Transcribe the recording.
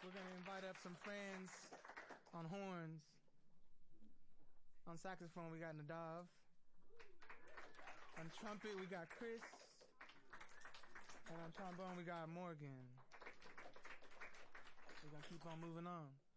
We're gonna invite up some friends on horns. On saxophone, we got Nadav. On trumpet, we got Chris. And on trombone, we got Morgan. We're gonna keep on moving on.